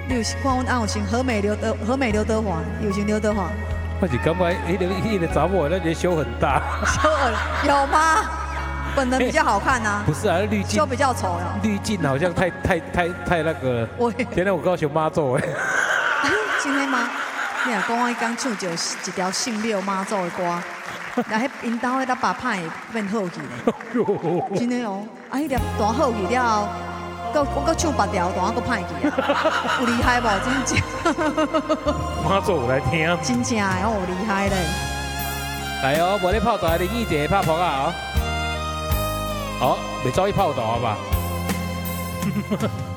你有看阮翁有穿和美刘德华，有穿刘德华。 我是感觉那个查某那个胸很大。 有吗？本人比较好看啊。 不是啊，滤镜。 胸比较丑呀。 滤镜好像太那个了。今天我高雄妈祖诶。 真的吗？你若讲我刚唱一条姓六妈祖的歌，那迄因兜迄搭把派变好去咧。真的哦，啊，迄条弹好去了后，我搁唱别条弹搁歹去啊，有厉害无？真正。 妈祖有来听。 真正的哦，有厉害咧。 来哦，无咧泡茶，林义杰拍扑啊哦。好，袂走去泡茶吧。